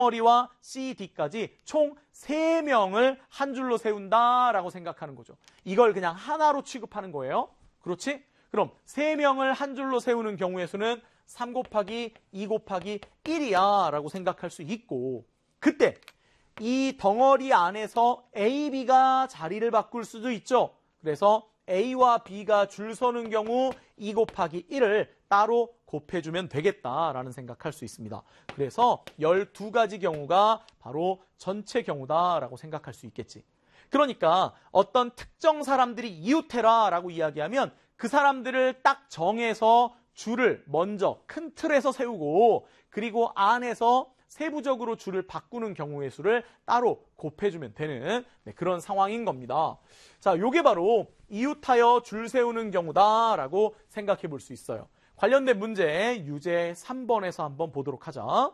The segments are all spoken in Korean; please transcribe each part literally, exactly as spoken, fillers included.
덩어리와 씨, D까지 총 세 명을 한 줄로 세운다라고 생각하는 거죠. 이걸 그냥 하나로 취급하는 거예요. 그렇지? 그럼 세 명을 한 줄로 세우는 경우의 수는 삼 곱하기 이 곱하기 일이야 라고 생각할 수 있고, 그때 이 덩어리 안에서 A, B가 자리를 바꿀 수도 있죠. 그래서 A와 B가 줄 서는 경우 이 곱하기 일을 따로 곱해주면 되겠다라는 생각할 수 있습니다. 그래서 열두 가지 경우가 바로 전체 경우다라고 생각할 수 있겠지. 그러니까 어떤 특정 사람들이 이웃해라라고 이야기하면 그 사람들을 딱 정해서 줄을 먼저 큰 틀에서 세우고, 그리고 안에서 세부적으로 줄을 바꾸는 경우의 수를 따로 곱해주면 되는 네, 그런 상황인 겁니다. 자, 요게 바로 이웃하여 줄 세우는 경우다라고 생각해 볼 수 있어요. 관련된 문제 유제 삼 번에서 한번 보도록 하자.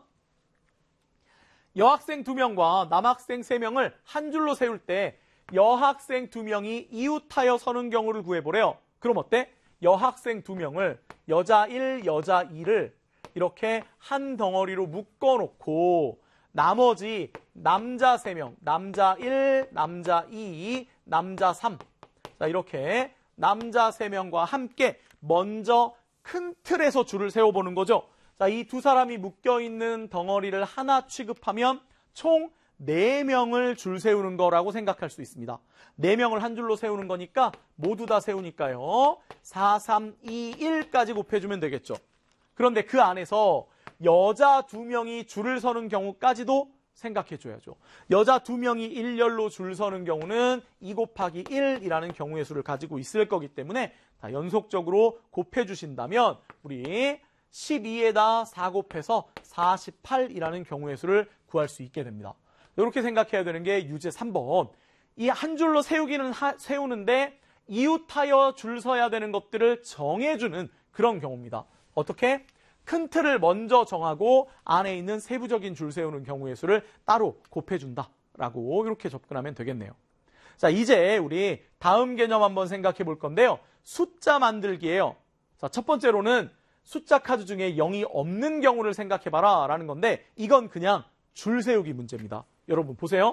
여학생 두 명과 남학생 세 명을 한 줄로 세울 때 여학생 두 명이 이웃하여 서는 경우를 구해보래요. 그럼 어때? 여학생 두 명을 여자 일, 여자 이를 이렇게 한 덩어리로 묶어놓고 나머지 남자 세 명, 남자 일, 남자 이, 남자 삼, 자 이렇게 남자 세 명과 함께 먼저 큰 틀에서 줄을 세워보는 거죠. 자, 이 두 사람이 묶여있는 덩어리를 하나 취급하면 총 네 명을 줄 세우는 거라고 생각할 수 있습니다. 네 명을 한 줄로 세우는 거니까 모두 다 세우니까요. 사, 삼, 이, 일까지 곱해주면 되겠죠. 그런데 그 안에서 여자 두 명이 줄을 서는 경우까지도 생각해줘야죠. 여자 두 명이 일렬로 줄 서는 경우는 이 곱하기 일이라는 경우의 수를 가지고 있을 거기 때문에 자, 연속적으로 곱해주신다면 우리 십이에다 사 곱해서 사십팔이라는 경우의 수를 구할 수 있게 됩니다. 이렇게 생각해야 되는 게 유제 삼 번. 이 한 줄로 세우기는 하, 세우는데 이웃하여 줄 서야 되는 것들을 정해주는 그런 경우입니다. 어떻게? 큰 틀을 먼저 정하고 안에 있는 세부적인 줄 세우는 경우의 수를 따로 곱해준다라고 이렇게 접근하면 되겠네요. 자, 이제 우리 다음 개념 한번 생각해 볼 건데요. 숫자 만들기예요. 자, 첫 번째로는 숫자 카드 중에 영이 없는 경우를 생각해봐라 라는 건데 이건 그냥 줄 세우기 문제입니다. 여러분 보세요.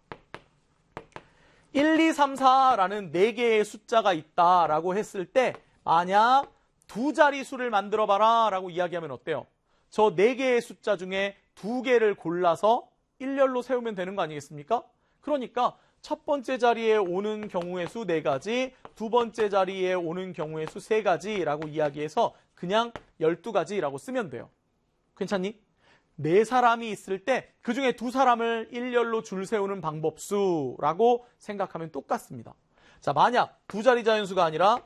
일, 이, 삼, 사라는 네 개의 숫자가 있다라고 했을 때 만약 두 자리 수를 만들어봐라 라고 이야기하면 어때요? 저 네 개의 숫자 중에 두 개를 골라서 일렬로 세우면 되는 거 아니겠습니까? 그러니까 첫 번째 자리에 오는 경우의 수 네 가지, 두 번째 자리에 오는 경우의 수 세 가지라고 이야기해서 그냥 열두 가지라고 쓰면 돼요. 괜찮니? 네 사람이 있을 때 그중에 두 사람을 일렬로 줄 세우는 방법수라고 생각하면 똑같습니다. 자, 만약 두 자리 자연수가 아니라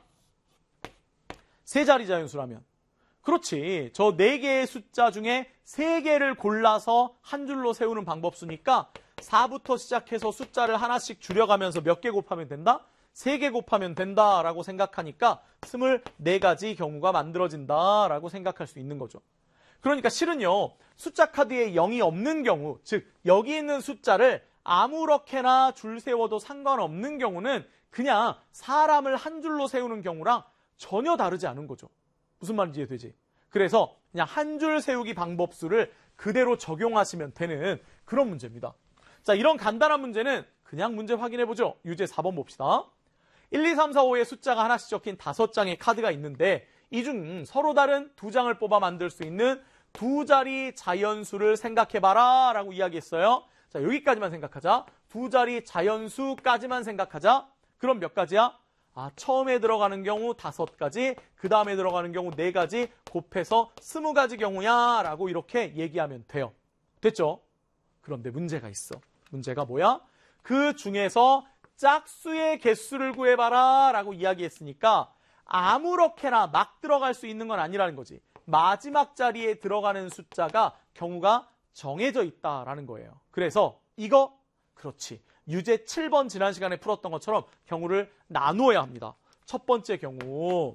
세 자리 자연수라면 그렇지. 저 네 개의 숫자 중에 세 개를 골라서 한 줄로 세우는 방법수니까 사부터 시작해서 숫자를 하나씩 줄여가면서 몇 개 곱하면 된다? 세 개 곱하면 된다라고 생각하니까 스물네 가지 경우가 만들어진다라고 생각할 수 있는 거죠. 그러니까 실은요. 숫자 카드에 영이 없는 경우, 즉 여기 있는 숫자를 아무렇게나 줄 세워도 상관없는 경우는 그냥 사람을 한 줄로 세우는 경우랑 전혀 다르지 않은 거죠. 무슨 말인지 이해되지? 그래서 그냥 한 줄 세우기 방법수를 그대로 적용하시면 되는 그런 문제입니다. 자, 이런 간단한 문제는 그냥 문제 확인해보죠. 유제 사 번 봅시다. 일, 이, 삼, 사, 오의 숫자가 하나씩 적힌 다섯 장의 카드가 있는데 이 중 서로 다른 두 장을 뽑아 만들 수 있는 두 자리 자연수를 생각해봐라 라고 이야기했어요. 자, 여기까지만 생각하자. 두 자리 자연수까지만 생각하자. 그럼 몇 가지야? 아, 처음에 들어가는 경우 다섯 가지, 그 다음에 들어가는 경우 네 가지 곱해서 스무 가지 경우야 라고 이렇게 얘기하면 돼요. 됐죠? 그런데 문제가 있어. 문제가 뭐야? 그 중에서 짝수의 개수를 구해봐라 라고 이야기했으니까 아무렇게나 막 들어갈 수 있는 건 아니라는 거지. 마지막 자리에 들어가는 숫자가 경우가 정해져 있다라는 거예요. 그래서 이거 그렇지. 유제 칠 번 지난 시간에 풀었던 것처럼 경우를 나누어야 합니다. 첫 번째 경우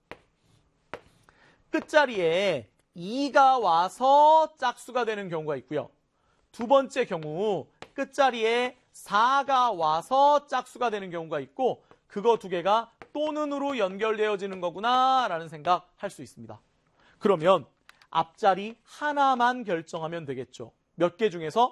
끝자리에 이가 와서 짝수가 되는 경우가 있고요. 두 번째 경우 끝자리에 사가 와서 짝수가 되는 경우가 있고 그거 두 개가 또는으로 연결되어지는 거구나 라는 생각할 수 있습니다. 그러면 앞자리 하나만 결정하면 되겠죠. 몇 개 중에서